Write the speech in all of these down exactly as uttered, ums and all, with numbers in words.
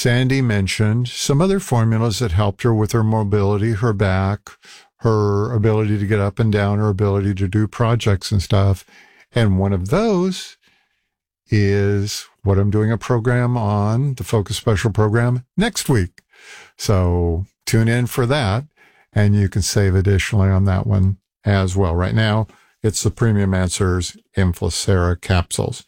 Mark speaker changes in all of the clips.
Speaker 1: Sandy mentioned some other formulas that helped her with her mobility, her back, her ability to get up and down, her ability to do projects and stuff. And one of those is what I'm doing a program on, the Focus Special program, next week. So tune in for that, and you can save additionally on that one as well. Right now, it's the Premium Answers Inflacera capsules.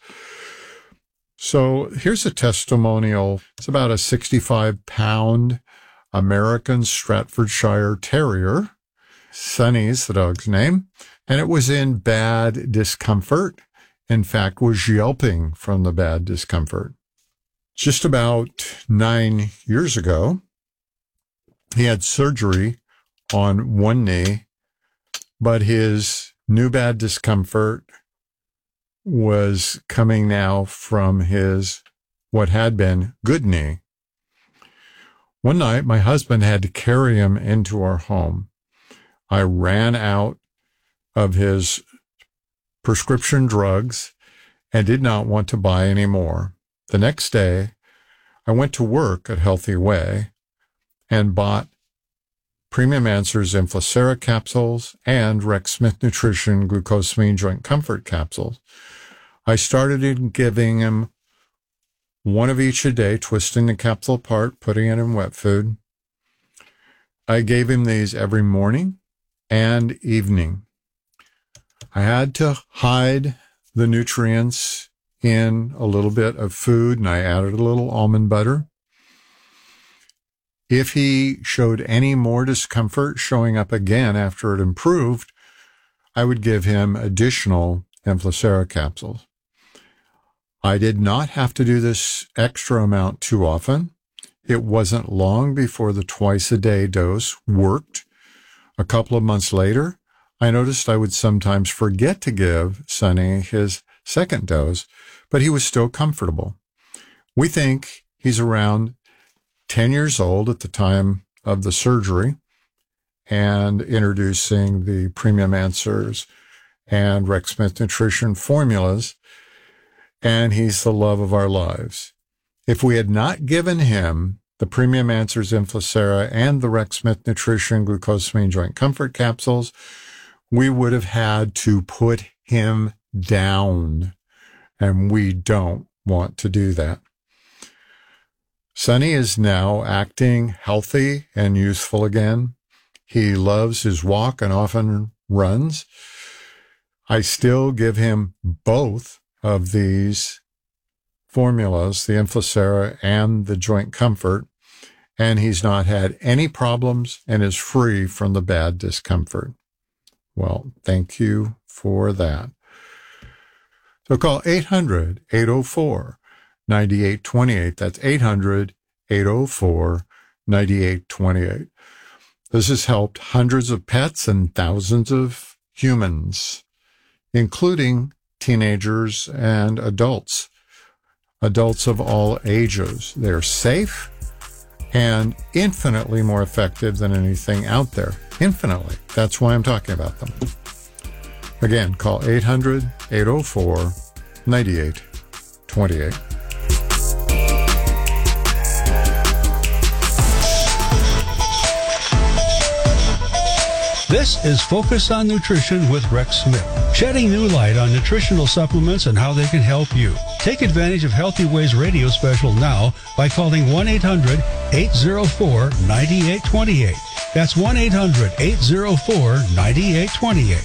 Speaker 1: So here's a testimonial. It's about a sixty-five pound American Staffordshire Terrier. Sunny's the dog's name, and it was in bad discomfort. In fact, was yelping from the bad discomfort. Just about nine years ago, he had surgery on one knee, but his new bad discomfort was coming now from his, what had been, good knee. One night, my husband had to carry him into our home. I ran out of his prescription drugs and did not want to buy any more. The next day, I went to work at Healthy Way and bought Premium Answers Inflacera capsules and Rex Smith Nutrition Glucosamine Joint Comfort capsules. I started in giving him one of each a day, twisting the capsule apart, putting it in wet food. I gave him these every morning and evening. I had to hide the nutrients in a little bit of food, and I added a little almond butter. If he showed any more discomfort showing up again after it improved, I would give him additional Inflacera capsules. I did not have to do this extra amount too often. It wasn't long before the twice-a-day dose worked. A couple of months later, I noticed I would sometimes forget to give Sonny his second dose, but he was still comfortable. We think he's around ten years old at the time of the surgery and introducing the Premium Answers and Rex Smith Nutrition formulas, and he's the love of our lives. If we had not given him the Premium Answers Inflacera and the Rex Smith Nutrition Glucosamine Joint Comfort capsules, we would have had to put him down, and we don't want to do that. Sonny is now acting healthy and useful again. He loves his walk and often runs. I still give him both of these formulas, the Inflacera and the Joint Comfort, and he's not had any problems and is free from the bad discomfort. Well, thank you for that. So call eight hundred, eight oh four, nine eight two eight. That's eight hundred, eight oh four, nine eight two eight. This has helped hundreds of pets and thousands of humans, including teenagers and adults, adults of all ages. They're safe and infinitely more effective than anything out there. Infinitely. That's why I'm talking about them. Again, call eight hundred, eight oh four, nine eight two eight.
Speaker 2: This is Focus on Nutrition with Rex Smith, shedding new light on nutritional supplements and how they can help you. Take advantage of Healthy Ways radio special now by calling one eight hundred, eight oh four, nine eight two eight. That's one eight hundred, eight oh four, nine eight two eight.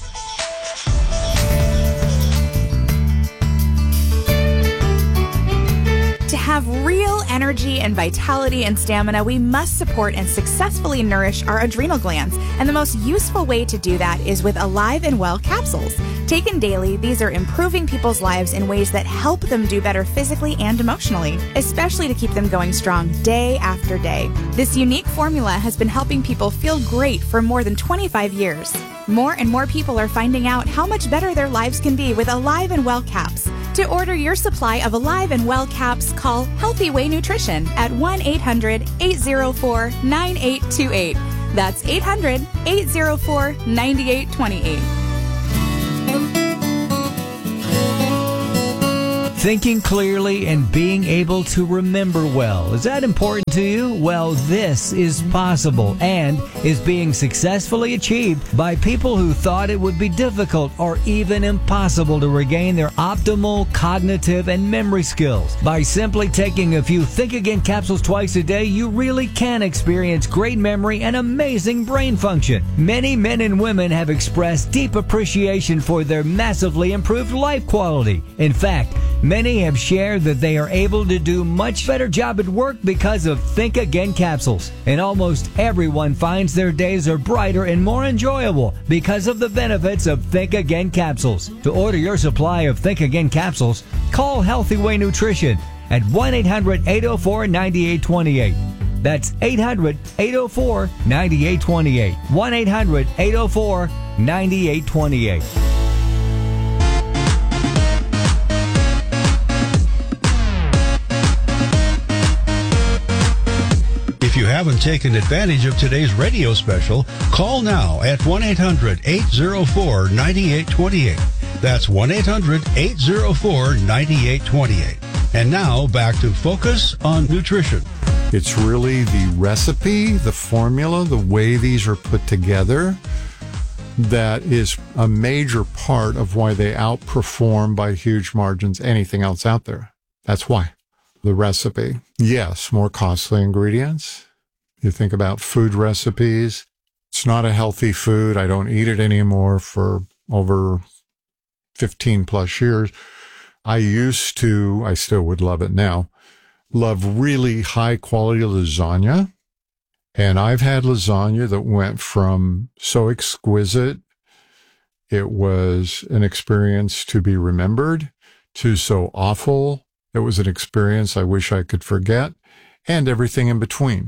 Speaker 3: To have real energy and vitality and stamina, we must support and successfully nourish our adrenal glands. And the most useful way to do that is with Alive and Well capsules. Taken daily, these are improving people's lives in ways that help them do better physically and emotionally, especially to keep them going strong day after day. This unique formula has been helping people feel great for more than twenty-five years. More and more people are finding out how much better their lives can be with Alive and Well caps. To order your supply of Alive and Well caps, call Healthy Way Nutrition at one eight hundred, eight oh four, nine eight two eight. That's eight hundred, eight oh four, nine eight two eight.
Speaker 4: Thinking clearly and being able to remember well. Is that important to you? Well, this is possible and is being successfully achieved by people who thought it would be difficult or even impossible to regain their optimal cognitive and memory skills. By simply taking a few Think Again capsules twice a day, you really can experience great memory and amazing brain function. Many men and women have expressed deep appreciation for their massively improved life quality. In fact, many have shared that they are able to do much better job at work because of Think Again capsules. And almost everyone finds their days are brighter and more enjoyable because of the benefits of Think Again capsules. To order your supply of Think Again capsules, call Healthy Way Nutrition at one eight hundred eight oh four nine eight two eight. That's eight hundred eight oh four nine eight two eight. one eight hundred eight oh four nine eight two eight.
Speaker 2: If you haven't taken advantage of today's radio special, call now at one eight hundred eight oh four nine eight two eight. That's one eight hundred eight oh four nine eight two eight. And now back to Focus on Nutrition.
Speaker 1: It's really the recipe, the formula, the way these are put together that is a major part of why they outperform by huge margins anything else out there. That's why. The recipe. Yes, more costly ingredients. You think about food recipes. It's not a healthy food. I don't eat it anymore for over fifteen plus years. I used to, I still would love it now, love really high quality lasagna. And I've had lasagna that went from so exquisite, it was an experience to be remembered, to so awful, it was an experience I wish I could forget, and everything in between.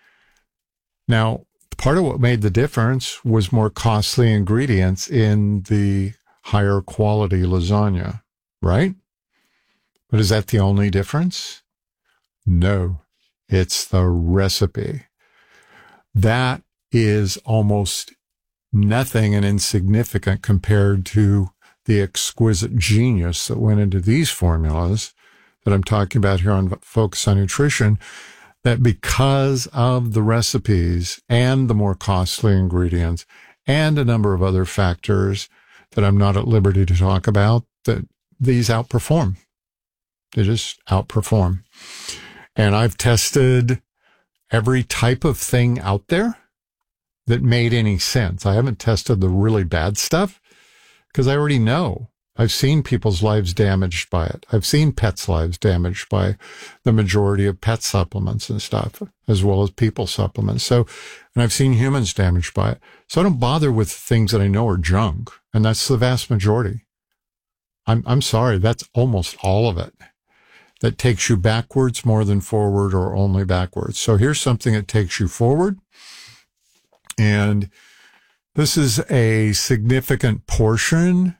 Speaker 1: Now, part of what made the difference was more costly ingredients in the higher quality lasagna, right? But is that the only difference? No, it's the recipe. That is almost nothing and insignificant compared to the exquisite genius that went into these formulas that I'm talking about here on Focus on Nutrition, that because of the recipes and the more costly ingredients and a number of other factors that I'm not at liberty to talk about, that these outperform. They just outperform. And I've tested every type of thing out there that made any sense. I haven't tested the really bad stuff because I already know. I've seen people's lives damaged by it. I've seen pets' lives damaged by the majority of pet supplements and stuff, as well as people supplements. So, and I've seen humans damaged by it. So I don't bother with things that I know are junk. And that's the vast majority. I'm, I'm sorry. That's almost all of it. That takes you backwards more than forward, or only backwards. So here's something that takes you forward. And this is a significant portion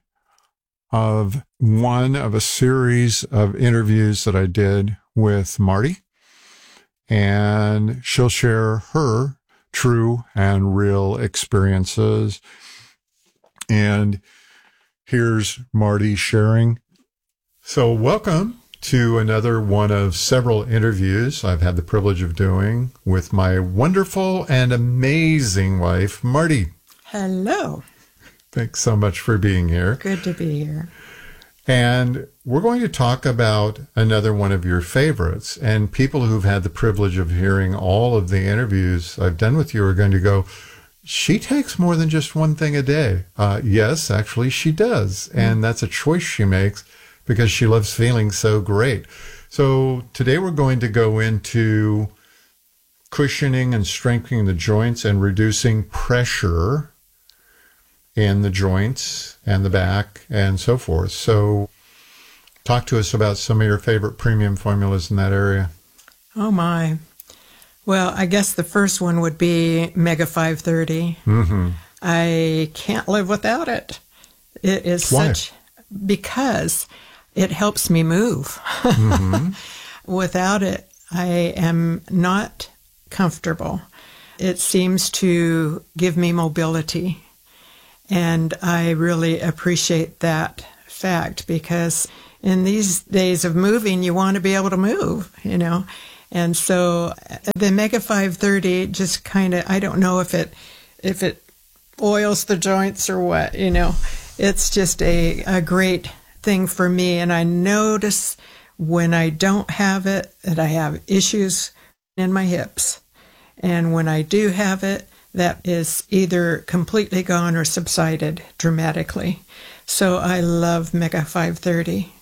Speaker 1: of one of a series of interviews that I did with Marty. And she'll share her true and real experiences. And here's Marty sharing. So welcome to another one of several interviews I've had the privilege of doing with my wonderful and amazing wife, Marty.
Speaker 5: Hello.
Speaker 1: Thanks so much for being here.
Speaker 5: Good to be here.
Speaker 1: And we're going to talk about another one of your favorites. And people who've had the privilege of hearing all of the interviews I've done with you are going to go, she takes more than just one thing a day. Uh, yes, actually she does. And that's a choice she makes because she loves feeling so great. So today we're going to go into cushioning and strengthening the joints and reducing pressure in the joints and the back and so forth. So talk to us about some of your favorite premium formulas in that area.
Speaker 5: Oh, my. Well, I guess the first one would be Mega five thirty. Mm-hmm. I can't live without it. It is
Speaker 1: Why?
Speaker 5: such, because it helps me move. Mm-hmm. Without it, I am not comfortable. It seems to give me mobility. And I really appreciate that fact, because in these days of moving, you want to be able to move, you know. And so the Omega five thirty just kind of, I don't know if it if it oils the joints or what, you know. It's just a, a great thing for me. And I notice when I don't have it that I have issues in my hips. And when I do have it, that is either completely gone or subsided dramatically. So I love Omega five thirty.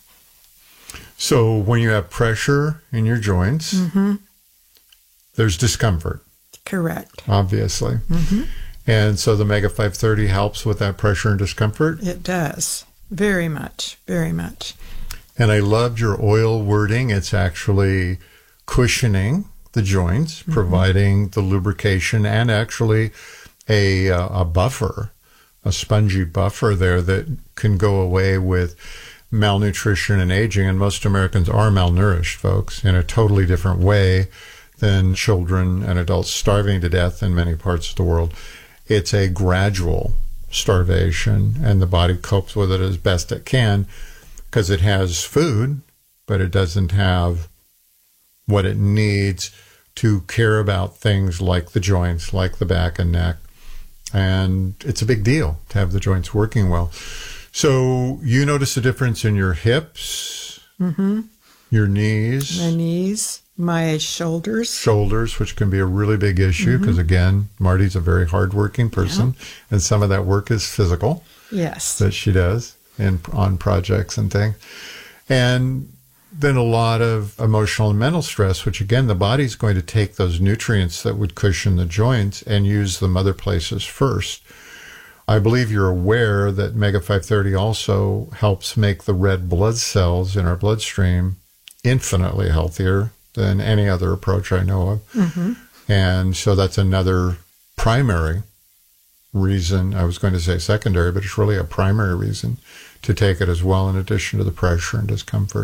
Speaker 1: So when you have pressure in your joints, mm-hmm. there's discomfort.
Speaker 5: Correct.
Speaker 1: Obviously. Mm-hmm. And so the Omega five thirty helps with that pressure and discomfort?
Speaker 5: It does. Very much. Very much.
Speaker 1: And I loved your oil wording. It's actually cushioning the joints, mm-hmm. providing the lubrication and actually a, uh, a buffer, a spongy buffer there that can go away with malnutrition and aging. And most Americans are malnourished, folks, in a totally different way than children and adults starving to death in many parts of the world. It's a gradual starvation, and the body copes with it as best it can because it has food, but it doesn't have what it needs to care about things like the joints, like the back and neck. And it's a big deal to have the joints working well. So you notice a difference in your hips, mm-hmm. your knees.
Speaker 5: My knees, my shoulders.
Speaker 1: Shoulders, which can be a really big issue because, mm-hmm. again, Marty's a very hardworking person, yeah. and some of that work is physical.
Speaker 5: Yes. That
Speaker 1: she does in, on projects and things. And then a lot of emotional and mental stress, which, again, the body's going to take those nutrients that would cushion the joints and use them other places first. I believe you're aware that Omega five thirty also helps make the red blood cells in our bloodstream infinitely healthier than any other approach I know of. Mm-hmm. And so that's another primary reason. I was going to say secondary, but it's really a primary reason to take it as well, in addition to the pressure and discomfort.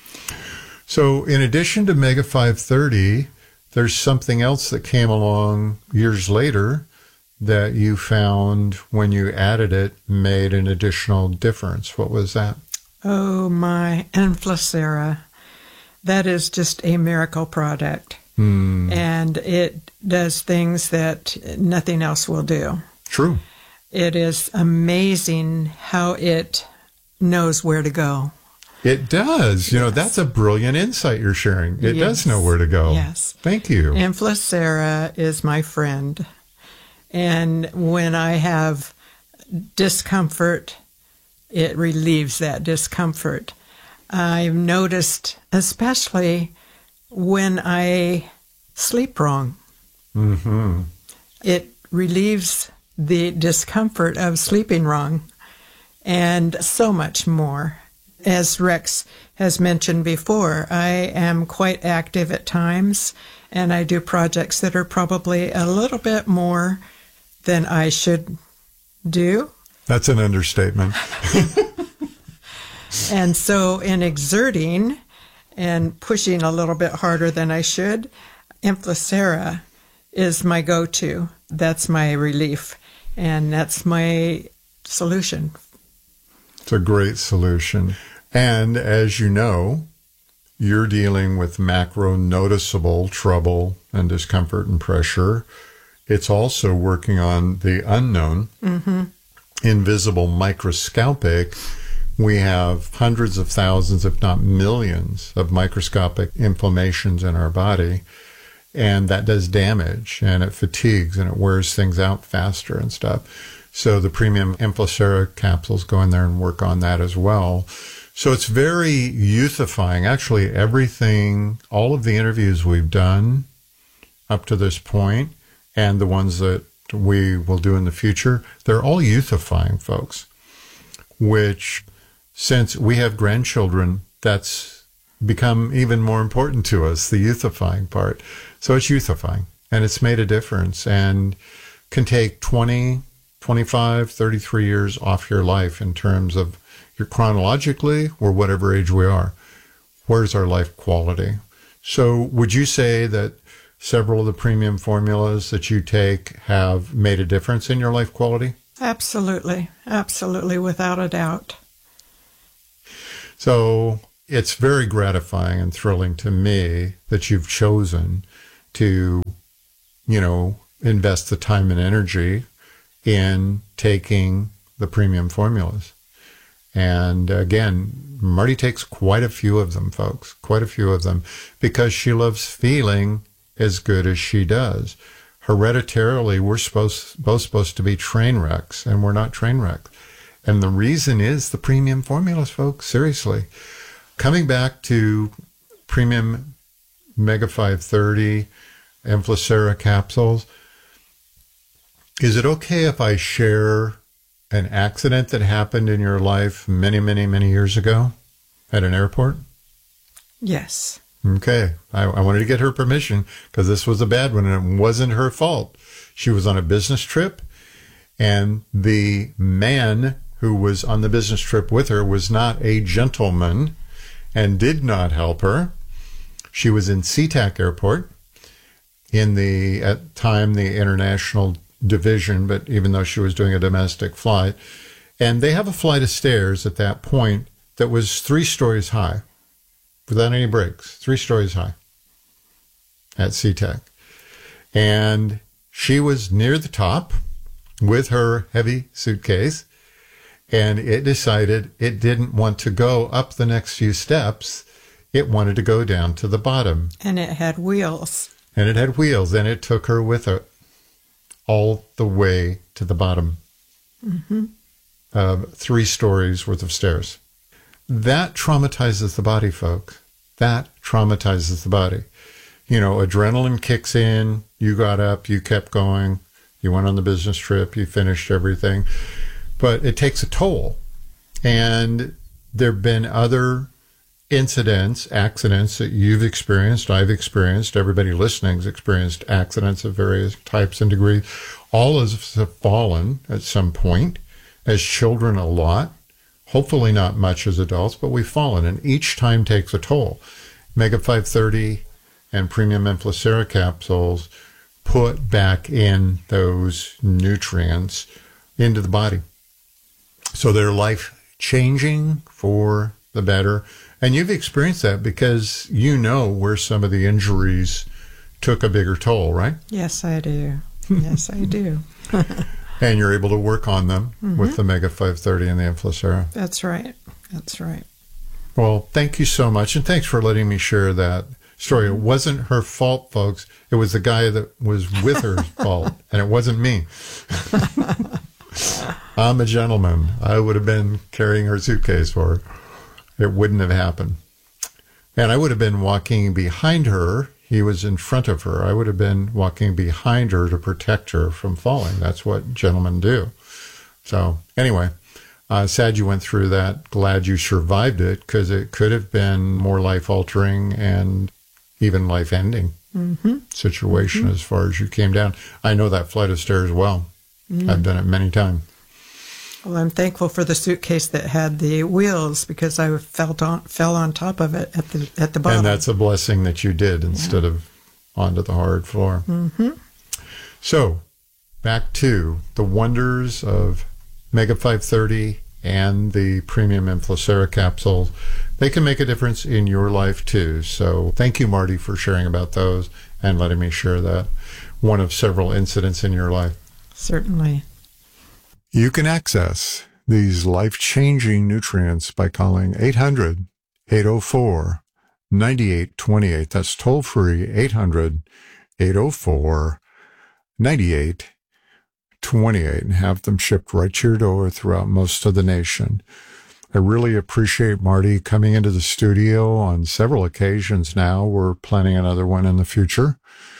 Speaker 1: So in addition to Omega five thirty, there's something else that came along years later that you found when you added it made an additional difference. What was that?
Speaker 5: Oh, my Enflacera. That is just a miracle product. Mm. And it does things that nothing else will do.
Speaker 1: True.
Speaker 5: It is amazing how it knows where to go.
Speaker 1: It does. You yes. know, that's a brilliant insight you're sharing. It yes. does know where to go.
Speaker 5: Yes.
Speaker 1: Thank you.
Speaker 5: Enflacera is my friend. And when I have discomfort, it relieves that discomfort. I've noticed, especially when I sleep wrong, mm-hmm. it relieves the discomfort of sleeping wrong and so much more. As Rex has mentioned before, I am quite active at times, and I do projects that are probably a little bit more than I should do.
Speaker 1: That's an understatement.
Speaker 5: And so in exerting and pushing a little bit harder than I should, Enflacera is my go-to. That's my relief, and that's my solution.
Speaker 1: It's a great solution. And as you know, you're dealing with macro noticeable trouble and discomfort and pressure. It's also working on the unknown, mm-hmm. invisible, microscopic. We have hundreds of thousands, if not millions, of microscopic inflammations in our body, and that does damage, and it fatigues, and it wears things out faster and stuff. So the premium Enflacera capsules go in there and work on that as well. So it's very youthifying. Actually, everything, all of the interviews we've done up to this point, and the ones that we will do in the future, they're all youthifying, folks, which, since we have grandchildren, that's become even more important to us, the youthifying part. So it's youthifying, and it's made a difference, and can take twenty, twenty-five, thirty-three years off your life in terms of your chronologically or whatever age we are. Where's our life quality? So would you say that several of the premium formulas that you take have made a difference in your life quality?
Speaker 5: Absolutely. Absolutely, without a doubt.
Speaker 1: So it's very gratifying and thrilling to me that you've chosen to, you know, invest the time and energy in taking the premium formulas. And again, Marty takes quite a few of them, folks, quite a few of them, because she loves feeling as good as she does. Hereditarily, we're supposed, both supposed to be train wrecks, and we're not train wrecks. And the reason is the premium formulas, folks, seriously. Coming back to premium Mega five thirty, Emflacera capsules, is it okay if I share an accident that happened in your life many, many, many years ago at an airport?
Speaker 5: Yes.
Speaker 1: Okay. I, I wanted to get her permission because this was a bad one and it wasn't her fault. She was on a business trip, and the man who was on the business trip with her was not a gentleman and did not help her. She was in SeaTac Airport in the, at time, the international division, but even though she was doing a domestic flight. And they have a flight of stairs at that point that was three stories high without any breaks, three stories high at SeaTac. And she was near the top with her heavy suitcase, and it decided it didn't want to go up the next few steps. It wanted to go down to the bottom.
Speaker 5: And it had wheels.
Speaker 1: And it had wheels, and it took her with her all the way to the bottom. Mm-hmm. Uh, three stories worth of stairs. That traumatizes the body, folks. That traumatizes the body. You know, adrenaline kicks in. You got up, you kept going. You went on the business trip, you finished everything. But it takes a toll. And there have been other incidents, accidents that you've experienced, I've experienced, everybody listening's experienced accidents of various types and degrees. All of us have fallen at some point, as children a lot, hopefully not much as adults, but we've fallen, and each time takes a toll. Mega five thirty and Premium Emflacera capsules put back in those nutrients into the body. So they're life-changing for the better. And you've experienced that because you know where some of the injuries took a bigger toll, right?
Speaker 5: Yes, I do. Yes, I do.
Speaker 1: And you're able to work on them mm-hmm. with the Mega five thirty and the Emflacera.
Speaker 5: That's right. That's right.
Speaker 1: Well, thank you so much. And thanks for letting me share that story. It wasn't her fault, folks. It was the guy that was with her's fault. And it wasn't me. I'm a gentleman. I would have been carrying her suitcase for her. It wouldn't have happened. And I would have been walking behind her. He was in front of her. I would have been walking behind her to protect her from falling. That's what gentlemen do. So anyway, uh, sad you went through that. Glad you survived it, because it could have been more life-altering and even life-ending mm-hmm. situation mm-hmm. as far as you came down. I know that flight of stairs well. Mm-hmm. I've done it many times.
Speaker 5: Well, I'm thankful for the suitcase that had the wheels, because I felt on, fell on top of it at the at the bottom.
Speaker 1: And that's a blessing that you did instead yeah. of onto the hard floor. Mm-hmm. So, back to the wonders of Mega five thirty and the Premium Emflacera capsules. They can make a difference in your life too. So, thank you, Marty, for sharing about those and letting me share that. One of several incidents in your life.
Speaker 5: Certainly.
Speaker 1: You can access these life-changing nutrients by calling eight hundred, eight oh four, nine eight two eight. That's toll-free, eight hundred, eight oh four, nine eight two eight, and have them shipped right to your door throughout most of the nation. I really appreciate Marty coming into the studio on several occasions now. We're planning another one in the future.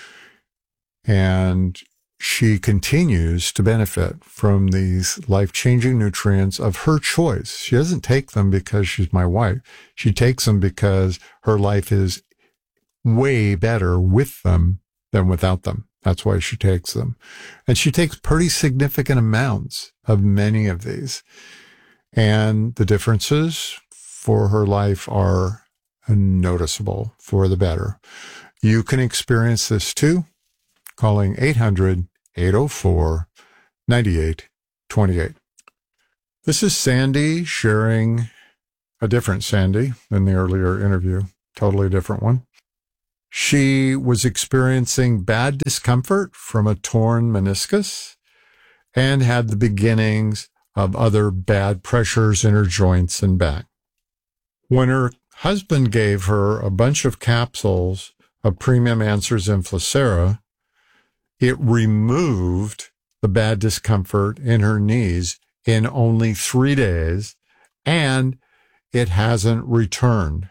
Speaker 1: And she continues to benefit from these life-changing nutrients of her choice. She doesn't take them because she's my wife. She takes them because her life is way better with them than without them. That's why she takes them. And she takes pretty significant amounts of many of these. And the differences for her life are noticeable for the better. You can experience this too, calling eight hundred, eight oh four, nine eight two eight. This is Sandy sharing a different Sandy than the earlier interview, totally different one. She was experiencing bad discomfort from a torn meniscus and had the beginnings of other bad pressures in her joints and back. When her husband gave her a bunch of capsules of Premium Answers and Flacera, it removed the bad discomfort in her knees in only three days, and it hasn't returned.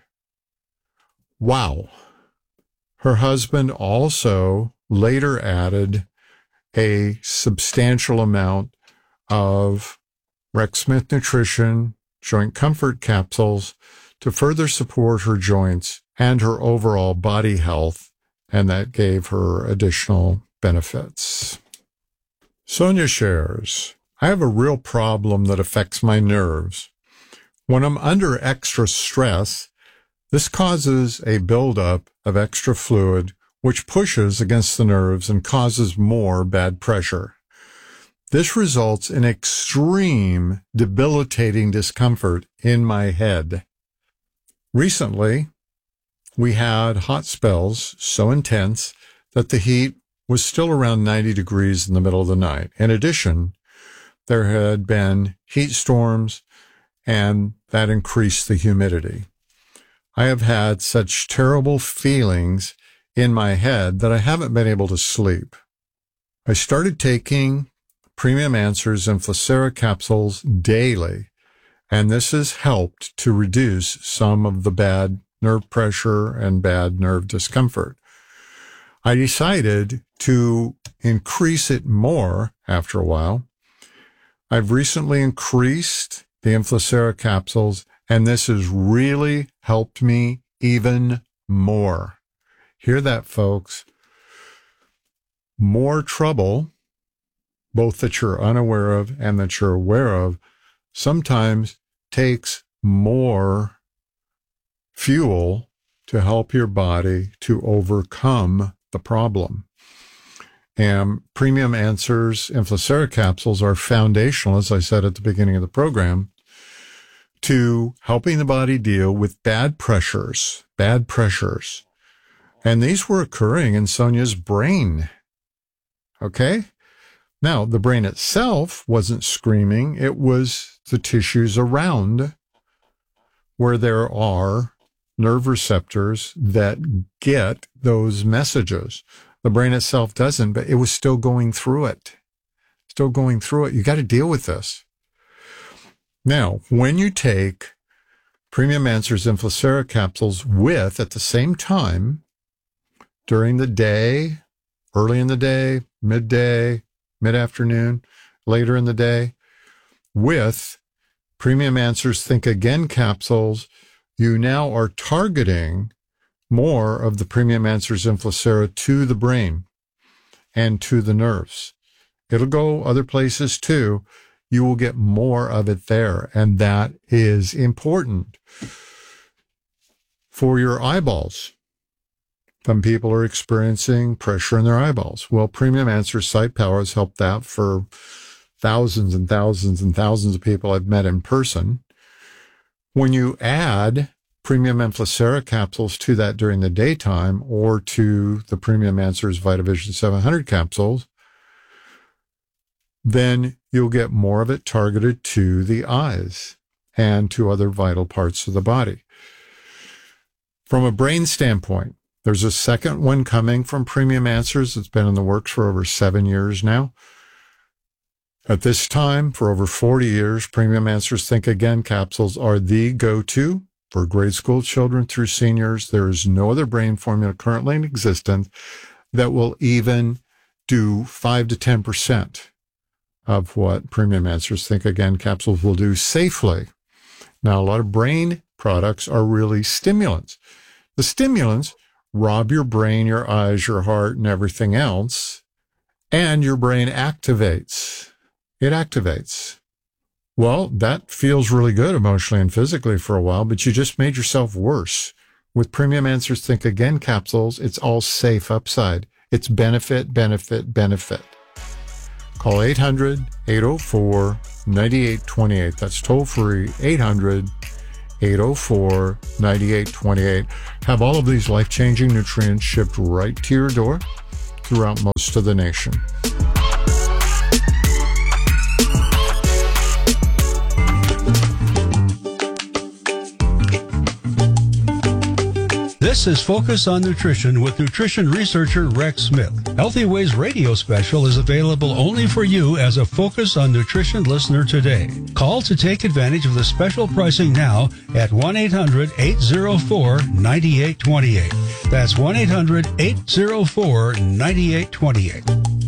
Speaker 1: Wow. Her husband also later added a substantial amount of Rex Smith Nutrition joint comfort capsules to further support her joints and her overall body health, and that gave her additional benefits. Sonia shares, I have a real problem that affects my nerves. When I'm under extra stress, this causes a buildup of extra fluid, which pushes against the nerves and causes more bad pressure. This results in extreme, debilitating discomfort in my head. Recently, we had hot spells so intense that the heat was still around ninety degrees in the middle of the night. In addition, there had been heat storms, and that increased the humidity. I have had such terrible feelings in my head that I haven't been able to sleep. I started taking Premium Answers and Flacera capsules daily, and this has helped to reduce some of the bad nerve pressure and bad nerve discomfort. I decided to increase it more after a while. I've recently increased the Inflacera capsules, and this has really helped me even more. Hear that, folks? More trouble, both that you're unaware of and that you're aware of, sometimes takes more fuel to help your body to overcome the problem. And Premium Answers and Flacera capsules are foundational, as I said at the beginning of the program, to helping the body deal with bad pressures, bad pressures. And these were occurring in Sonia's brain. Okay? Now, the brain itself wasn't screaming. It was the tissues around where there are nerve receptors that get those messages. The brain itself doesn't, but it was still going through it. Still going through it. You got to deal with this. Now, when you take Premium Answers and Flacera capsules with, at the same time, during the day, early in the day, midday, mid-afternoon, later in the day, with Premium Answers Think Again capsules, you now are targeting more of the Premium Answers and Flacera to the brain and to the nerves. It'll go other places too. You will get more of it there, and that is important for your eyeballs. Some people are experiencing pressure in their eyeballs. Well, Premium Answers Sight Power has helped that for thousands and thousands and thousands of people I've met in person. When you add Premium and Flacera capsules to that during the daytime, or to the Premium Answers VitaVision seven hundred capsules, then you'll get more of it targeted to the eyes and to other vital parts of the body. From a brain standpoint, there's a second one coming from Premium Answers that's been in the works for over seven years now. At this time, for over forty years, Premium Answers Think Again capsules are the go-to for grade school children through seniors. There is no other brain formula currently in existence that will even do five to ten percent of what Premium Answers Think Again capsules will do safely. Now, a lot of brain products are really stimulants. The stimulants rob your brain, your eyes, your heart, and everything else, and your brain activates. It activates. Well, that feels really good emotionally and physically for a while, but you just made yourself worse. With Premium Answers Think Again capsules, it's all safe upside. It's benefit, benefit, benefit. Call eight hundred, eight oh four, nine eight two eight. That's toll free, eight hundred, eight oh four, nine eight two eight. Have all of these life-changing nutrients shipped right to your door throughout most of the nation.
Speaker 2: This is Focus on Nutrition with nutrition researcher Rex Smith. Healthy Ways radio special is available only for you as a Focus on Nutrition listener today. Call to take advantage of the special pricing now at one eight hundred, eight oh four, nine eight two eight. That's one eight hundred, eight oh four, nine eight two eight.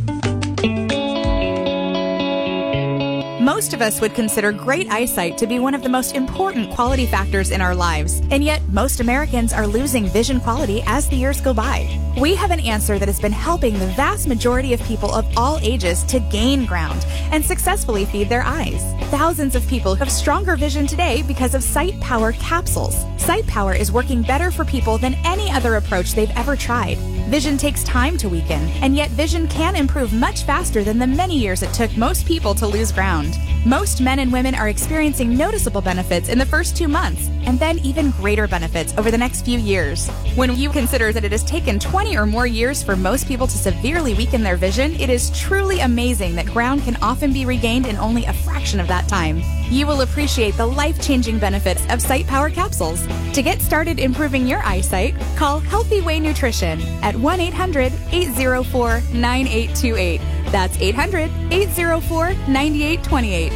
Speaker 3: Most of us would consider great eyesight to be one of the most important quality factors in our lives, and yet most Americans are losing vision quality as the years go by. We have an answer that has been helping the vast majority of people of all ages to gain ground and successfully feed their eyes. Thousands of people have stronger vision today because of Sight Power capsules. Sight Power is working better for people than any other approach they've ever tried. Vision takes time to weaken, and yet vision can improve much faster than the many years it took most people to lose ground. Most men and women are experiencing noticeable benefits in the first two months, and then even greater benefits over the next few years. When you consider that it has taken twenty or more years for most people to severely weaken their vision, it is truly amazing that ground can often be regained in only a fraction of that time. You will appreciate the life-changing benefits of Sight Power capsules. To get started improving your eyesight, call Healthy Way Nutrition at one eight hundred, eight oh four, nine eight two eight. That's eight hundred, eight oh four, nine eight two eight.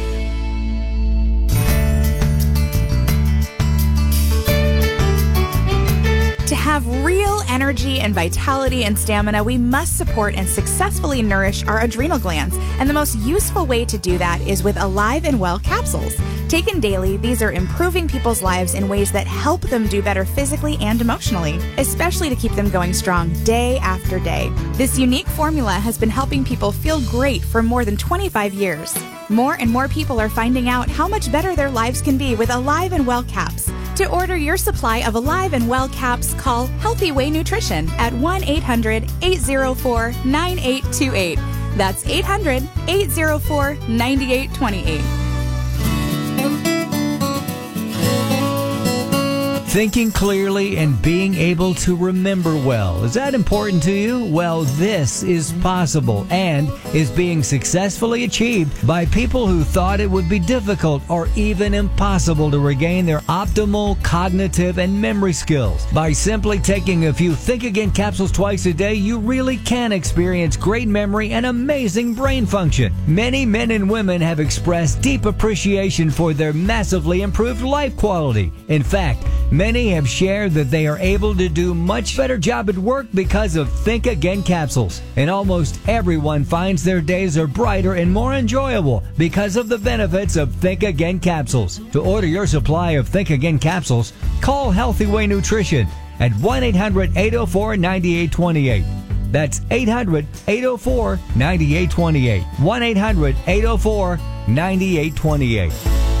Speaker 3: To have real energy and vitality and stamina, we must support and successfully nourish our adrenal glands. And the most useful way to do that is with Alive and Well capsules. Taken daily, these are improving people's lives in ways that help them do better physically and emotionally, especially to keep them going strong day after day. This unique formula has been helping people feel great for more than twenty-five years. More and more people are finding out how much better their lives can be with Alive and Well caps. To order your supply of Alive and Well caps, call Healthy Way Nutrition at one eight hundred, eight oh four, nine eight two eight. That's eight hundred, eight oh four, nine eight two eight.
Speaker 4: Thinking clearly and being able to remember well. Is that important to you? Well, this is possible and is being successfully achieved by people who thought it would be difficult or even impossible to regain their optimal cognitive and memory skills. By simply taking a few Think Again capsules twice a day, you really can experience great memory and amazing brain function. Many men and women have expressed deep appreciation for their massively improved life quality. In fact, many have shared that they are able to do much better job at work because of Think Again capsules. And almost everyone finds their days are brighter and more enjoyable because of the benefits of Think Again capsules. To order your supply of Think Again capsules, call Healthy Way Nutrition at one eight hundred, eight oh four, nine eight two eight. That's eight hundred, eight oh four, nine eight two eight. one eight hundred, eight oh four, nine eight two eight.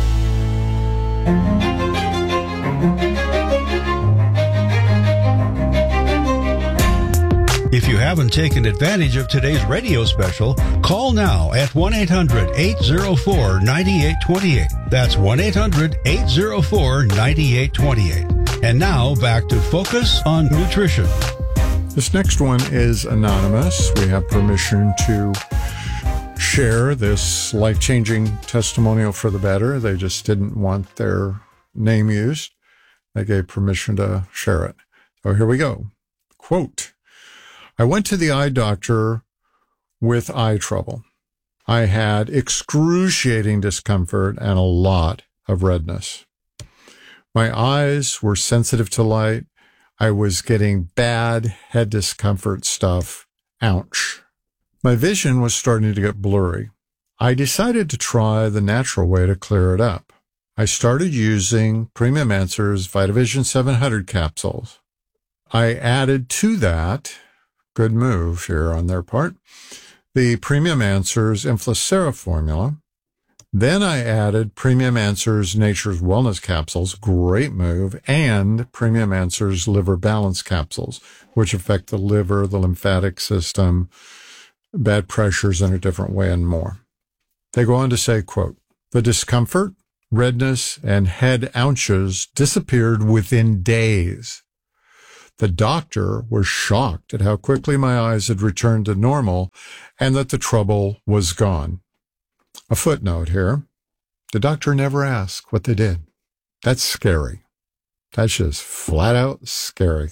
Speaker 2: If you haven't taken advantage of today's radio special, call now at one eight hundred, eight oh four, nine eight two eight. That's one eight hundred, eight oh four, nine eight two eight. And now back to Focus on Nutrition.
Speaker 1: This next one is anonymous. We have permission to share this life-changing testimonial for the better. They just didn't want their name used. They gave permission to share it. So here we go. Quote, I went to the eye doctor with eye trouble. I had excruciating discomfort and a lot of redness. My eyes were sensitive to light. I was getting bad head discomfort stuff. Ouch. My vision was starting to get blurry. I decided to try the natural way to clear it up. I started using Premium Answers Vitavision seven hundred capsules. I added to that, good move here on their part, the Premium Answers Inflacera formula. Then I added Premium Answers Nature's Wellness capsules, great move, and Premium Answers Liver Balance capsules, which affect the liver, the lymphatic system, bad pressures in a different way, and more. They go on to say, quote, the discomfort redness, and head ouches disappeared within days. The doctor was shocked at how quickly my eyes had returned to normal and that the trouble was gone. A footnote here. The doctor never asked what they did. That's scary. That's just flat out scary.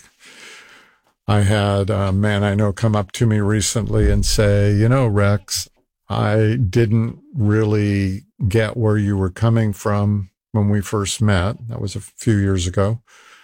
Speaker 1: I had a man I know come up to me recently and say, you know, Rex, I didn't really get where you were coming from when we first met. That was a few years ago.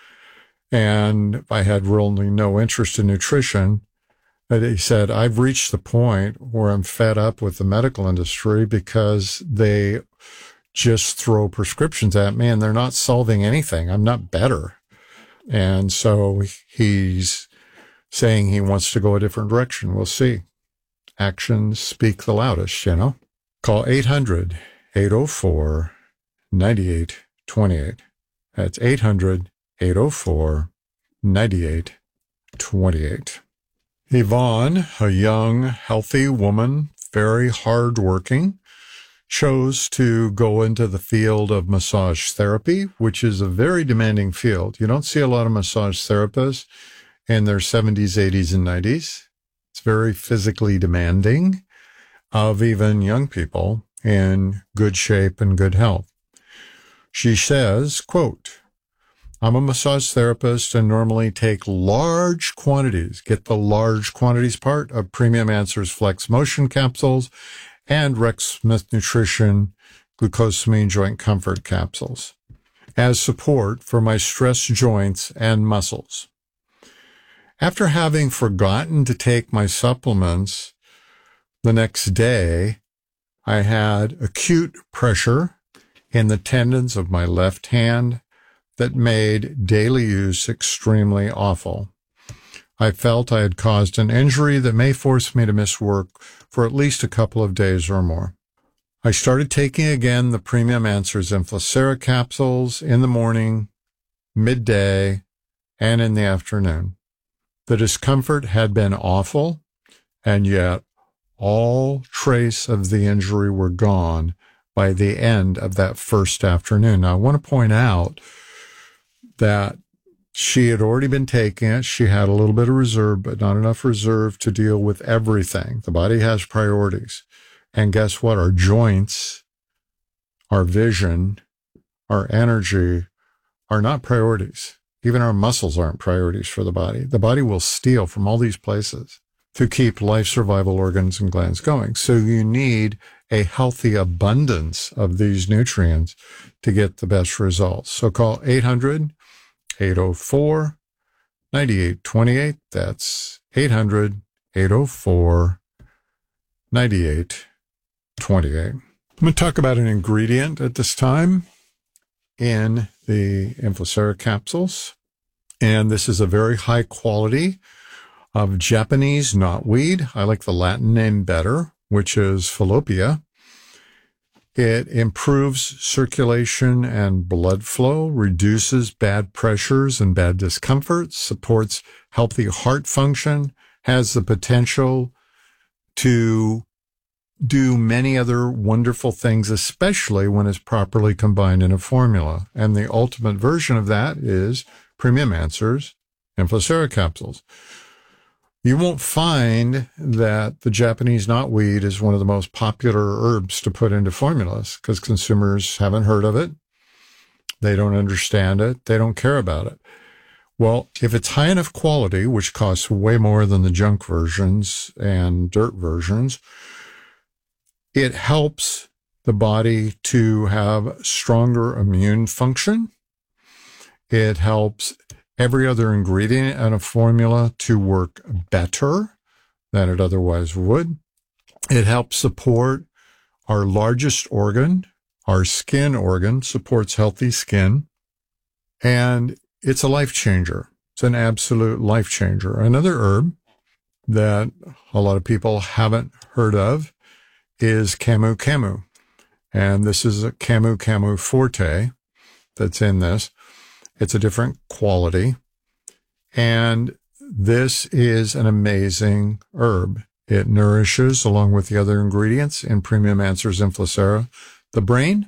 Speaker 1: And I had really no interest in nutrition. And he said, I've reached the point where I'm fed up with the medical industry because they just throw prescriptions at me and they're not solving anything. I'm not better. And so he's saying he wants to go a different direction. We'll see. Actions speak the loudest, you know. Call eight hundred, eight oh four, nine eight two eight. That's eight hundred, eight oh four, nine eight two eight. Yvonne, a young, healthy woman, very hardworking, chose to go into the field of massage therapy, which is a very demanding field. You don't see a lot of massage therapists in their seventies, eighties, and nineties. It's very physically demanding of even young people in good shape and good health. She says, quote, I'm a massage therapist and normally take large quantities, get the large quantities part of Premium Answers Flex Motion capsules and Rex Smith Nutrition glucosamine joint comfort capsules as support for my stressed joints and muscles. After having forgotten to take my supplements the next day, I had acute pressure in the tendons of my left hand that made daily use extremely awful. I felt I had caused an injury that may force me to miss work for at least a couple of days or more. I started taking again the Premium Answers Inflacera capsules in the morning, midday, and in the afternoon. The discomfort had been awful, and yet all trace of the injury were gone by the end of that first afternoon. Now, I want to point out that she had already been taking it. She had a little bit of reserve, but not enough reserve to deal with everything. The body has priorities. And guess what? Our joints, our vision, our energy are not priorities. Even our muscles aren't priorities for the body. The body will steal from all these places to keep life survival organs and glands going. So you need a healthy abundance of these nutrients to get the best results. So call eight hundred, eight oh four, nine eight two eight. That's eight hundred, eight oh four, nine eight two eight. I'm going to talk about an ingredient at this time in the Inflacera capsules. And this is a very high quality of Japanese knotweed. I like the Latin name better, which is Fallopeia. It improves circulation and blood flow, reduces bad pressures and bad discomforts, supports healthy heart function, has the potential to do many other wonderful things, especially when it's properly combined in a formula. And the ultimate version of that is Premium Answers Inflacera capsules. You won't find that the Japanese knotweed is one of the most popular herbs to put into formulas because consumers haven't heard of it. They don't understand it. They don't care about it. Well, if it's high enough quality, which costs way more than the junk versions and dirt versions, it helps the body to have stronger immune function. It helps every other ingredient in a formula to work better than it otherwise would. It helps support our largest organ, our skin organ, supports healthy skin, and it's a life changer. It's an absolute life changer. Another herb that a lot of people haven't heard of is Camu Camu. And this is a Camu Camu Forte that's in this. It's a different quality. And this is an amazing herb. It nourishes, along with the other ingredients in Premium Answers Inflacera, the brain,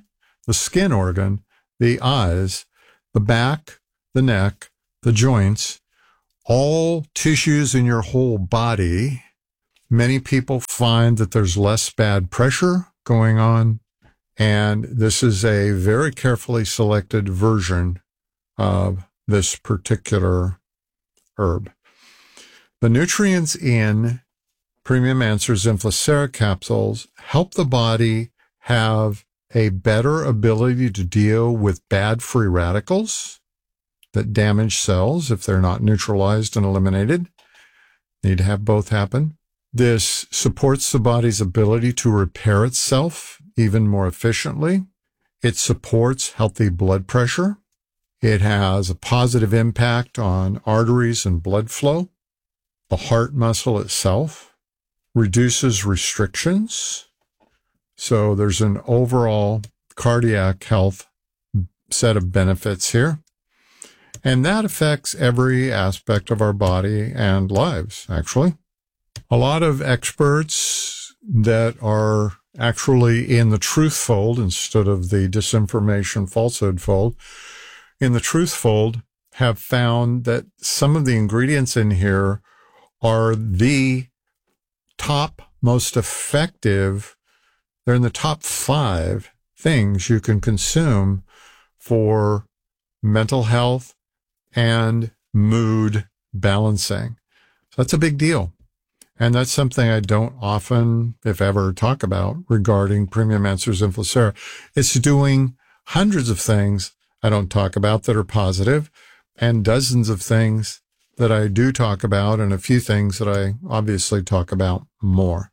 Speaker 1: the skin organ, the eyes, the back, the neck, the joints, all tissues in your whole body. Many people find that there's less bad pressure going on, and this is a very carefully selected version of this particular herb. The nutrients in Premium Answers Inflacera capsules help the body have a better ability to deal with bad free radicals that damage cells if they're not neutralized and eliminated. Need to have both happen. This supports the body's ability to repair itself even more efficiently. It supports healthy blood pressure. It has a positive impact on arteries and blood flow. The heart muscle itself reduces restrictions. So there's an overall cardiac health set of benefits here. And that affects every aspect of our body and lives, actually. A lot of experts that are actually in the truth fold instead of the disinformation falsehood fold, in the truth fold have found that some of the ingredients in here are the top most effective. They're in the top five things you can consume for mental health and mood balancing. So that's a big deal. And that's something I don't often, if ever, talk about regarding Premium Answers Inflacera. It's doing hundreds of things I don't talk about that are positive, and dozens of things that I do talk about, and a few things that I obviously talk about more.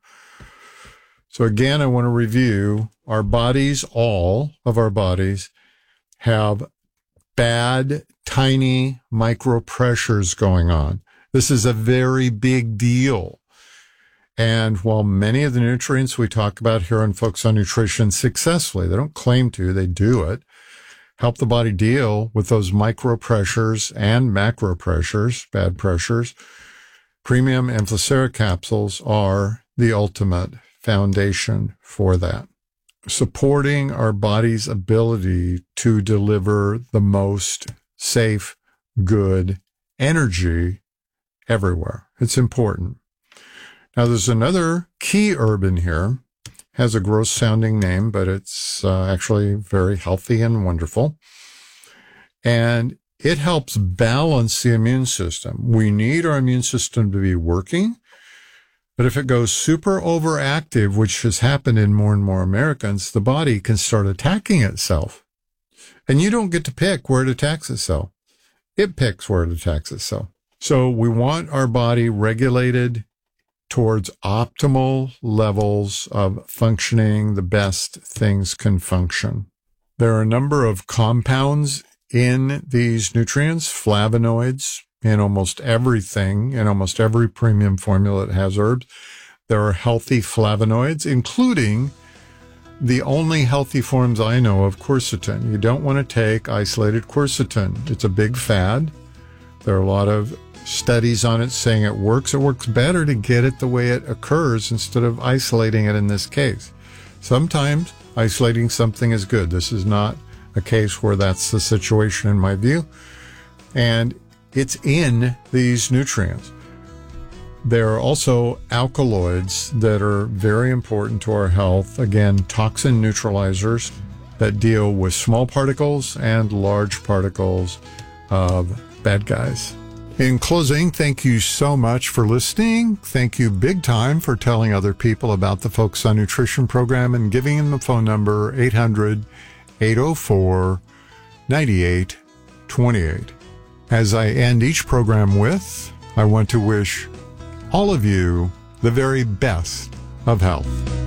Speaker 1: So again, I want to review our bodies, all of our bodies have bad, tiny micro pressures going on. This is a very big deal. And while many of the nutrients we talk about here on Focus on Nutrition successfully, they don't claim to, they do it, help the body deal with those micro pressures and macro pressures, bad pressures. Premium Inflacera capsules are the ultimate foundation for that, supporting our body's ability to deliver the most safe, good energy everywhere. It's important. Now, there's another key herb in here, has a gross sounding name, but it's uh, actually very healthy and wonderful. And it helps balance the immune system. We need our immune system to be working, but if it goes super overactive, which has happened in more and more Americans, the body can start attacking itself. And you don't get to pick where it attacks itself. It picks where it attacks itself. So we want our body regulated towards optimal levels of functioning, the best things can function. There are a number of compounds in these nutrients, flavonoids, in almost everything, in almost every premium formula that has herbs. There are healthy flavonoids, including the only healthy forms I know of quercetin. You don't want to take isolated quercetin. It's a big fad. There are a lot of studies on it saying it works. It works better to get it the way it occurs instead of isolating it in this case. Sometimes isolating something is good. This is not a case where that's the situation in my view. And it's in these nutrients. There are also alkaloids that are very important to our health. Again, toxin neutralizers that deal with small particles and large particles of bad guys. In closing, thank you so much for listening. Thank you big time for telling other people about the Focus on Nutrition program and giving them the phone number eight hundred, eight oh four, nine eight two eight. As I end each program with, I want to wish all of you the very best of health.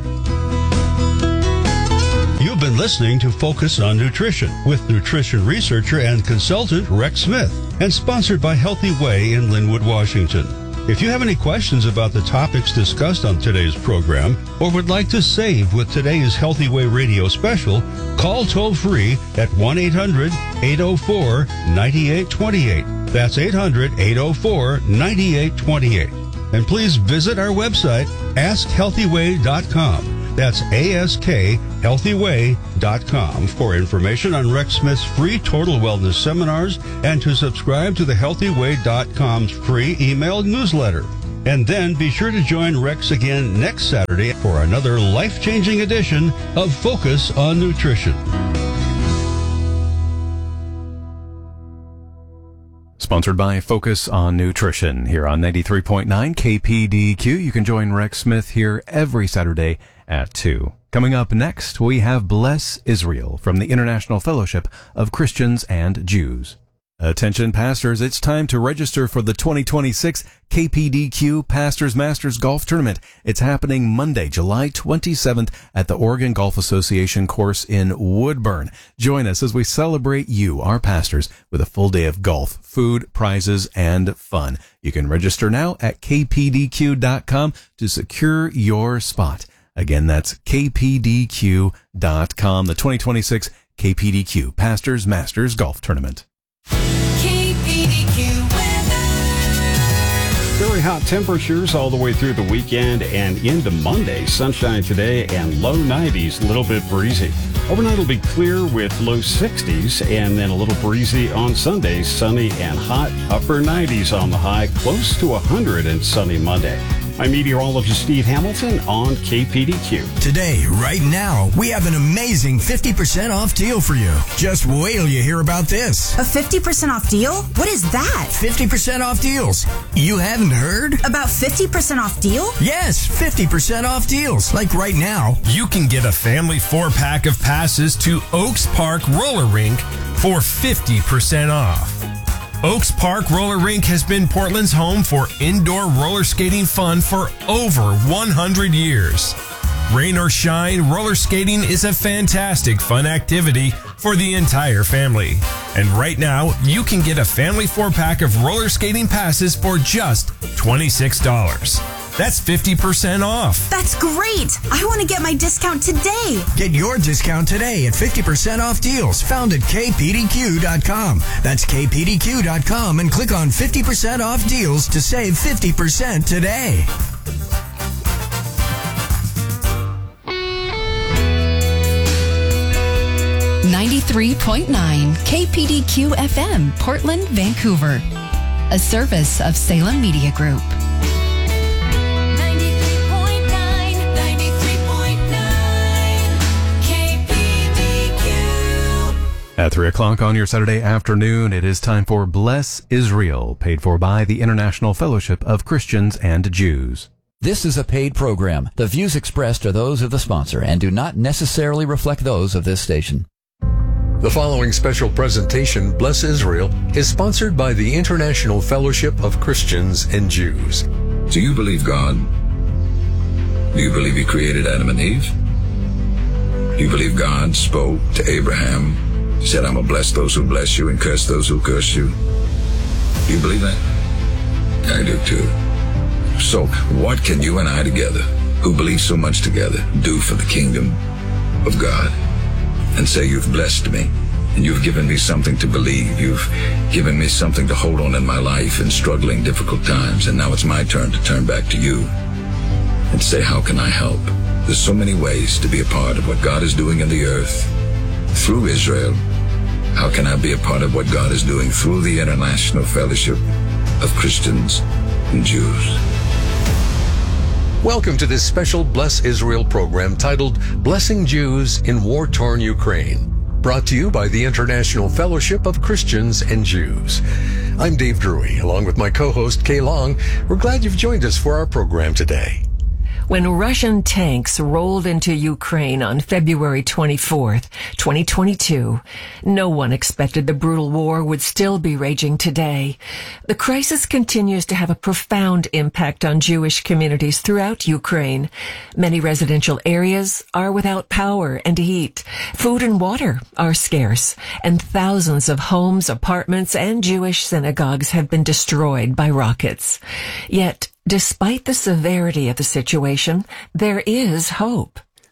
Speaker 2: You've been listening to Focus on Nutrition with nutrition researcher and consultant Rex Smith, and sponsored by Healthy Way in Linwood, Washington. If you have any questions about the topics discussed on today's program, or would like to save with today's Healthy Way radio special, call toll-free at one eight hundred, eight oh four, nine eight two eight. That's eight hundred, eight oh four, nine eight two eight. And please visit our website, ask healthy way dot com. That's A S K healthy way dot com for information on Rex Smith's free total wellness seminars and to subscribe to the healthy way dot com's free email newsletter. And then be sure to join Rex again next Saturday for another life-changing edition of Focus on Nutrition.
Speaker 6: Sponsored by Focus on Nutrition here on ninety-three point nine K P D Q. You can join Rex Smith here every Saturday at two. Coming up next, we have Bless Israel from the International Fellowship of Christians and Jews. Attention pastors, it's time to register for the twenty twenty-six K P D Q Pastors Masters Golf Tournament. It's happening Monday, July twenty-seventh at the Oregon Golf Association course in Woodburn. Join us as we celebrate you, our pastors, with a full day of golf, food, prizes, and fun. You can register now at K P D Q dot com to secure your spot. Again, that's K P D Q dot com, the twenty twenty-six K P D Q Pastors Masters Golf Tournament.
Speaker 7: K P D Q weather.
Speaker 8: Very hot temperatures all the way through the weekend and into Monday. Sunshine today and low nineties, a little bit breezy. Overnight will be clear with low sixties and then a little breezy on Sunday. Sunny and hot, upper nineties on the high, close to one hundred and sunny Monday. I'm meteorologist Steve Hamilton on K P D Q.
Speaker 9: Today, right now, we have an amazing fifty percent off deal for you. Just wait till you hear about this.
Speaker 10: A fifty percent off deal? What is that?
Speaker 9: fifty percent off deals. You haven't heard?
Speaker 10: About fifty percent off deal?
Speaker 9: Yes, fifty percent off deals. Like right now.
Speaker 11: You can get a family four-pack of passes to Oaks Park Roller Rink for fifty percent off. Oaks Park Roller Rink has been Portland's home for indoor roller skating fun for over one hundred years. Rain or shine, roller skating is a fantastic fun activity for the entire family. And right now, you can get a family four-pack of roller skating passes for just twenty-six dollars. That's fifty percent off.
Speaker 10: That's great. I want to get my discount today.
Speaker 9: Get your discount today at fifty percent off deals found at K P D Q dot com. That's K P D Q dot com and click on fifty percent off deals to save fifty percent today.
Speaker 7: ninety-three point nine K P D Q F M, Portland, Vancouver. A service of Salem Media Group.
Speaker 6: At three o'clock on your Saturday afternoon, it is time for Bless Israel, paid for by the International Fellowship of Christians and Jews.
Speaker 12: This is a paid program. The views expressed are those of the sponsor and do not necessarily reflect those of this station.
Speaker 13: The following special presentation, Bless Israel, is sponsored by the International Fellowship of Christians and Jews.
Speaker 14: Do you believe God? Do you believe He created Adam and Eve? Do you believe God spoke to Abraham? He said, I'm going to bless those who bless you and curse those who curse you. Do you believe that? I do too. So what can you and I together, who believe so much together, do for the kingdom of God? And say, you've blessed me, and you've given me something to believe. You've given me something to hold on in my life in struggling, difficult times. And now it's my turn to turn back to you and say, how can I help? There's so many ways to be a part of what God is doing in the earth through Israel. How can I be a part of what God is doing through the International Fellowship of Christians and Jews?
Speaker 13: Welcome to this special Bless Israel program titled Blessing Jews in War-Torn Ukraine, brought to you by the International Fellowship of Christians and Jews. I'm Dave Drury, along with my co-host Kay Long. We're glad you've joined us for our program today.
Speaker 15: When Russian tanks rolled into Ukraine on February twenty-fourth, twenty twenty-two, no one expected the brutal war would still be raging today. The crisis continues to have a profound impact on Jewish communities throughout Ukraine. Many residential areas are without power and heat. Food and water are scarce, and thousands of homes, apartments, and Jewish synagogues have been destroyed by rockets. Yet, despite the severity of the situation, there is hope.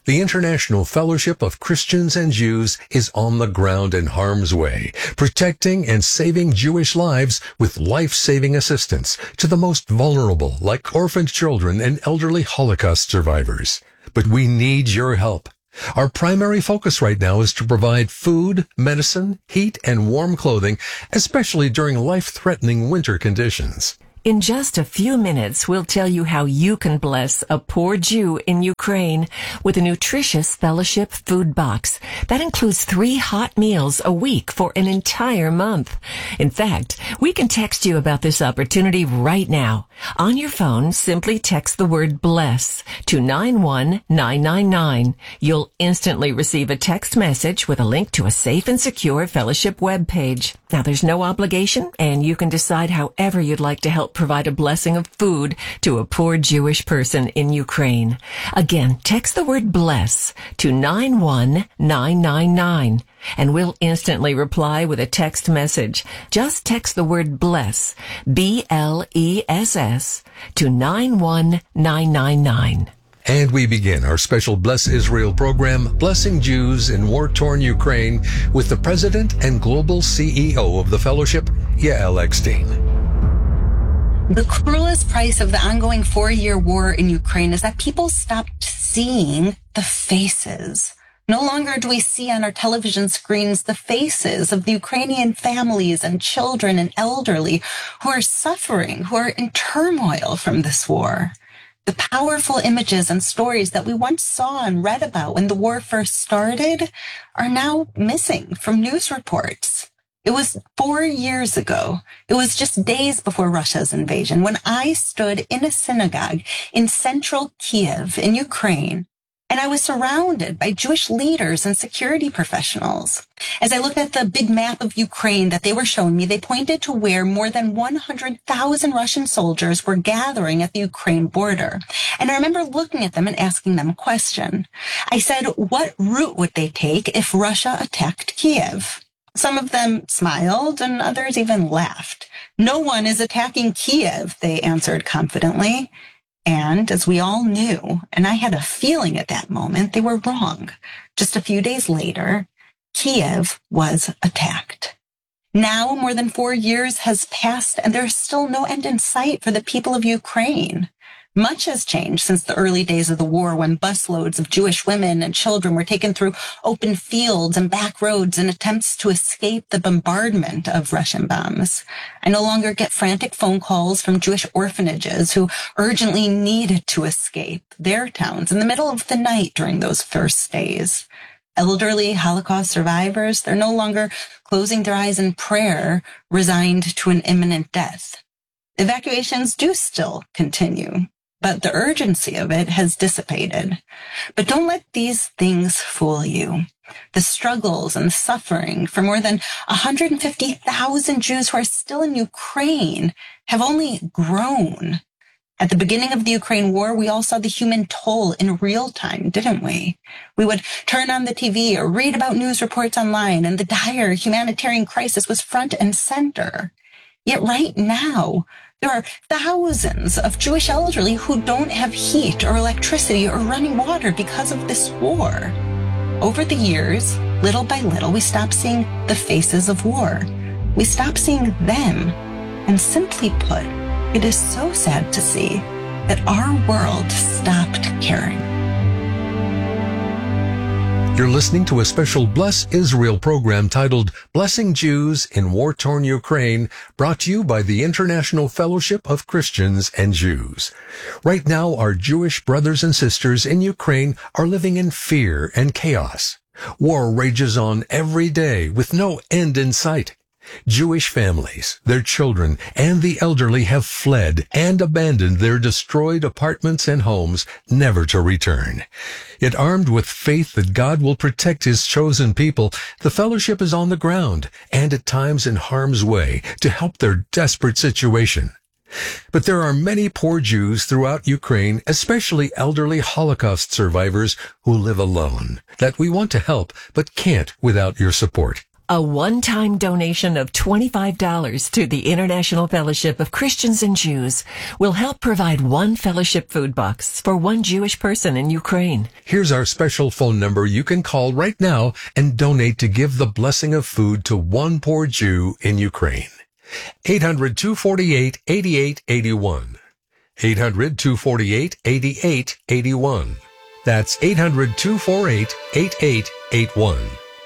Speaker 13: The International Fellowship of Christians and Jews is on the ground in harm's way, protecting and saving Jewish lives with life-saving assistance to the most vulnerable, like orphaned children and elderly Holocaust survivors. But we need your help. Our primary focus right now is to provide food, medicine, heat, and warm clothing, especially during life-threatening winter conditions.
Speaker 15: In just a few minutes, we'll tell you how you can bless a poor Jew in Ukraine with a nutritious fellowship food box. That includes three hot meals a week for an entire month. In fact, we can text you about this opportunity right now. On your phone, simply text the word BLESS to nine one nine nine nine. You'll instantly receive a text message with a link to a safe and secure fellowship webpage. Now, there's no obligation, and you can decide however you'd like to help provide a blessing of food to a poor Jewish person in Ukraine. Again, text the word BLESS to nine one nine nine nine, and we'll instantly reply with a text message. Just text the word BLESS, B L E S S, to nine one nine nine nine.
Speaker 13: And we begin our special Bless Israel program, Blessing Jews in War-Torn Ukraine, with the President and Global C E O of the Fellowship, Yael Eckstein.
Speaker 16: The cruelest price of the ongoing four-year war in Ukraine is that people stopped seeing the faces. No longer do we see on our television screens the faces of the Ukrainian families and children and elderly who are suffering, who are in turmoil from this war. The powerful images and stories that we once saw and read about when the war first started are now missing from news reports. It was four years ago. It was just days before Russia's invasion when I stood in a synagogue in central Kiev in Ukraine, and I was surrounded by Jewish leaders and security professionals. As I looked at the big map of Ukraine that they were showing me, they pointed to where more than one hundred thousand Russian soldiers were gathering at the Ukraine border. And I remember looking at them and asking them a question. I said, what route would they take if Russia attacked Kiev? Some of them smiled and others even laughed. No one is attacking Kiev, they answered confidently. And as we all knew, and I had a feeling at that moment, they were wrong. Just a few days later, Kiev was attacked. Now, more than four years has passed, and there's still no end in sight for the people of Ukraine. Much has changed since the early days of the war when busloads of Jewish women and children were taken through open fields and back roads in attempts to escape the bombardment of Russian bombs. I no longer get frantic phone calls from Jewish orphanages who urgently needed to escape their towns in the middle of the night during those first days. Elderly Holocaust survivors, they're no longer closing their eyes in prayer, resigned to an imminent death. Evacuations do still continue, but the urgency of it has dissipated. But don't let these things fool you. The struggles and suffering for more than one hundred fifty thousand Jews who are still in Ukraine have only grown. At the beginning of the Ukraine war, we all saw the human toll in real time, didn't we? We would turn on the T V or read about news reports online, and the dire humanitarian crisis was front and center. Yet right now, there are thousands of Jewish elderly who don't have heat or electricity or running water because of this war. Over the years, little by little, we stopped seeing the faces of war. We stopped seeing them. And simply put, it is so sad to see that our world stopped caring.
Speaker 13: You're listening to a special Bless Israel program titled Blessing Jews in War-Torn Ukraine, brought to you by the International Fellowship of Christians and Jews. Right now, our Jewish brothers and sisters in Ukraine are living in fear and chaos. War rages on every day with no end in sight. Jewish families, their children, and the elderly have fled and abandoned their destroyed apartments and homes, never to return. Yet armed with faith that God will protect his chosen people, the fellowship is on the ground and at times in harm's way to help their desperate situation. But there are many poor Jews throughout Ukraine, especially elderly Holocaust survivors who live alone, that we want to help but can't without your support.
Speaker 15: A one-time donation of twenty-five dollars to the International Fellowship of Christians and Jews will help provide one fellowship food box for one Jewish person in Ukraine.
Speaker 13: Here's our special phone number you can call right now and donate to give the blessing of food to one poor Jew in Ukraine. eight hundred, two four eight, eight eight eight one. eight hundred, two four eight, eight eight eight one. That's eight hundred, two four eight, eight eight eight one.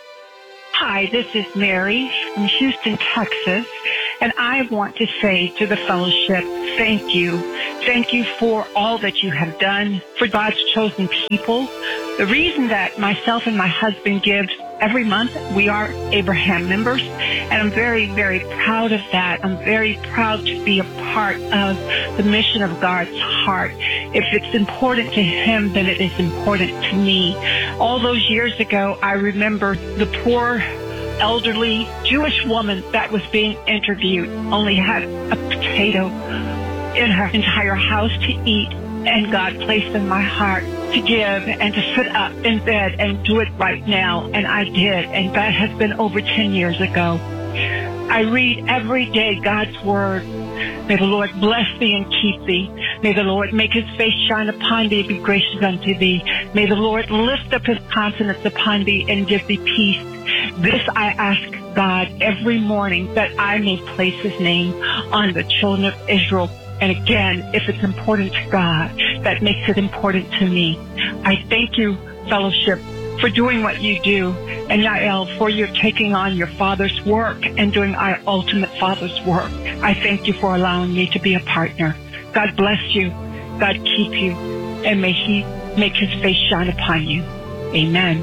Speaker 17: Hi, this is Mary from Houston, Texas, and I want to say to the fellowship, thank you. Thank you for all that you have done for God's chosen people. The reason that myself and my husband give every month, we are Abraham members, and I'm very, very proud of that. I'm very proud to be a part of the mission of God's heart. If it's important to Him, then it is important to me. All those years ago, I remember the poor, elderly Jewish woman that was being interviewed only had a potato in her entire house to eat, and God placed in my heart to give and to sit up in bed and do it right now, and I did, and that has been over ten years ago. I read every day God's Word. May the Lord bless thee and keep thee. May the Lord make His face shine upon thee and be gracious unto thee. May the Lord lift up His countenance upon thee and give thee peace. This I ask God every morning, that I may place His name on the children of Israel. And again, if it's important to God, that makes it important to me. I thank you, fellowship, for doing what you do, and Yael, for your taking on your Father's work and doing our ultimate Father's work. I thank you for allowing me to be a partner. God bless you, God keep you, and may He make His face shine upon you. Amen.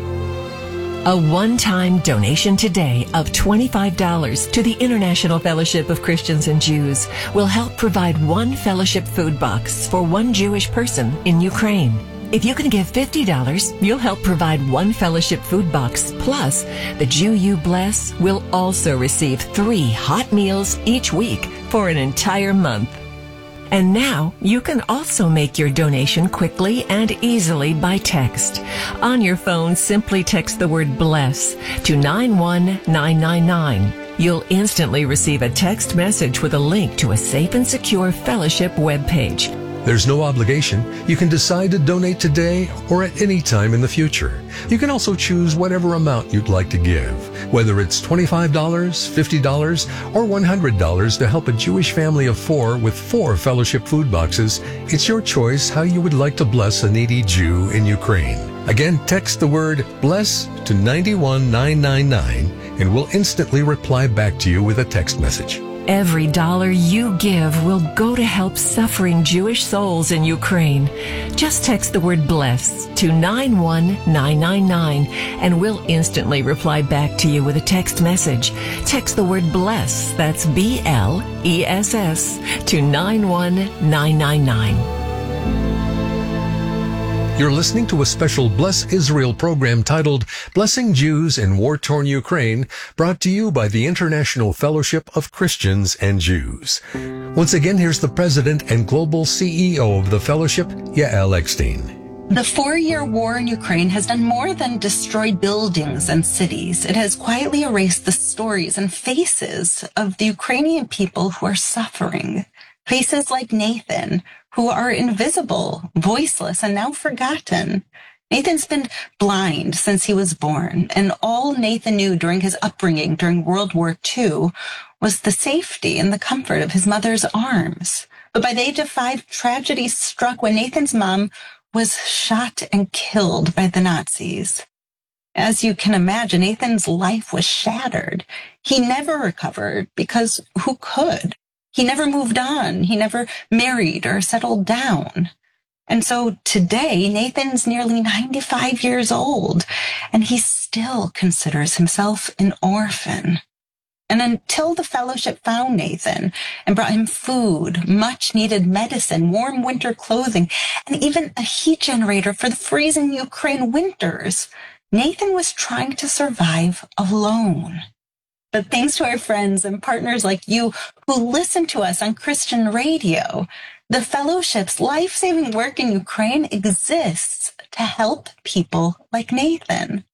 Speaker 15: A one-time donation today of twenty-five dollars to the International Fellowship of Christians and Jews will help provide one fellowship food box for one Jewish person in Ukraine. If you can give fifty dollars, you'll help provide one fellowship food box. Plus, the Jew you bless will also receive three hot meals each week for an entire month. And now, you can also make your donation quickly and easily by text. On your phone, simply text the word BLESS to nine one nine nine nine. You'll instantly receive a text message with a link to a safe and secure fellowship webpage.
Speaker 13: There's no obligation. You can decide to donate today or at any time in the future. You can also choose whatever amount you'd like to give, whether it's twenty-five dollars, fifty dollars, or one hundred dollars to help a Jewish family of four with four fellowship food boxes. It's your choice how you would like to bless a needy Jew in Ukraine. Again, text the word BLESS to nine one nine nine nine and we'll instantly reply back to you with a text message.
Speaker 15: Every dollar you give will go to help suffering Jewish souls in Ukraine. Just text the word BLESS to nine one nine nine nine and we'll instantly reply back to you with a text message. Text the word BLESS, that's B L E S S, to nine one nine nine nine.
Speaker 13: You're listening to a special Bless Israel program titled Blessing Jews in War-Torn Ukraine, brought to you by the International Fellowship of Christians and Jews. Once again, here's the president and global C E O of the fellowship, Yael Eckstein.
Speaker 16: The four-year war in Ukraine has done more than destroy buildings and cities. It has quietly erased the stories and faces of the Ukrainian people who are suffering. Faces like Nathan, who are invisible, voiceless, and now forgotten. Nathan's been blind since he was born, and all Nathan knew during his upbringing during World War Two was the safety and the comfort of his mother's arms. But by the age of five, tragedy struck when Nathan's mom was shot and killed by the Nazis. As you can imagine, Nathan's life was shattered. He never recovered because who could? He never moved on. He never married or settled down. And so today, Nathan's nearly ninety-five years old, and he still considers himself an orphan. And until the fellowship found Nathan and brought him food, much-needed medicine, warm winter clothing, and even a heat generator for the freezing Ukraine winters, Nathan was trying to survive alone. But thanks to our friends and partners like you who listen to us on Christian radio, the fellowship's life-saving work in Ukraine exists to help people like Nathan.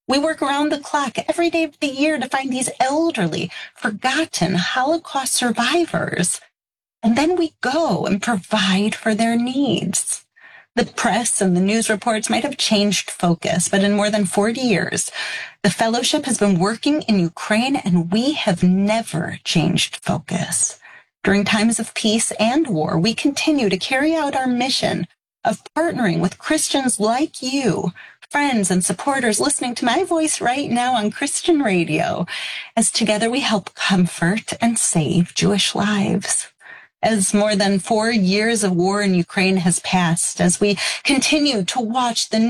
Speaker 16: We work around the clock every day of the year to find these elderly, forgotten Holocaust survivors. And then we go and provide for their needs. The press and the news reports might have changed focus, but in more than forty years, the fellowship has been working in Ukraine, and we have never changed focus. During times of peace and war, we continue to carry out our mission of partnering with Christians like you, friends and supporters listening to my voice right now on Christian radio, as together we help comfort and save Jewish lives. As more than four years of war in Ukraine has passed, as we continue to watch the